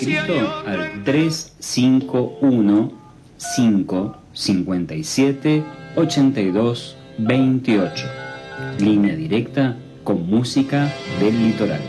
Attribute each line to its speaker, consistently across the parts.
Speaker 1: Escrito al 351 557 82 28. Línea directa con música del litoral.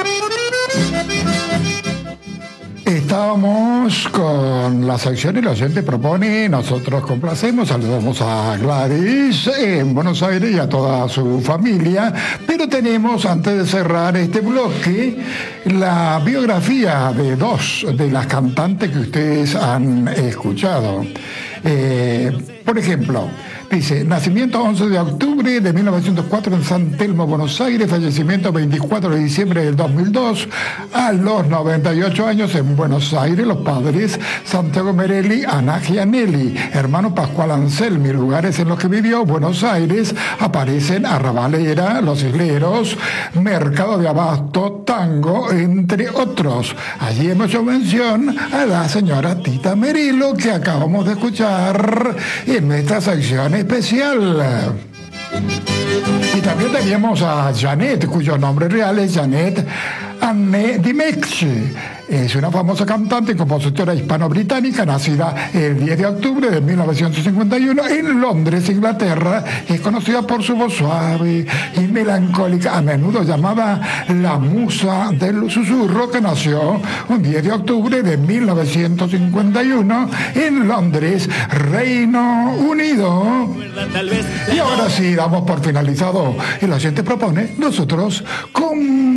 Speaker 2: Estamos con la sección El Oyente Propone, nosotros complacemos, saludamos a Gladys en Buenos Aires y a toda su familia, pero tenemos, antes de cerrar este bloque, la biografía de dos de las cantantes que ustedes han escuchado. Por ejemplo, dice, nacimiento 11 de octubre de 1904 en San Telmo, Buenos Aires, fallecimiento 24 de diciembre del 2002, a los 98 años en Buenos Aires, los padres Santiago Merelli, Ana Gianelli, hermano Pascual Anselmi, lugares en los que vivió, Buenos Aires, aparecen Arrabalera, Los Isleros, Mercado de Abasto, Tango, entre otros. Allí hemos hecho mención a la señora Tita Merelo, que acabamos de escuchar en nuestra sección especial. Y también teníamos a Janet, cuyo nombre real es Janet Anne Dimex. Es una famosa cantante y compositora hispano-británica, nacida el 10 de octubre de 1951 en Londres, Inglaterra. Es conocida por su voz suave y melancólica, a menudo llamada la musa del susurro, que nació un 10 de octubre de 1951 en Londres, Reino Unido. Y ahora sí, damos por finalizado El Oyente Propone, nosotros con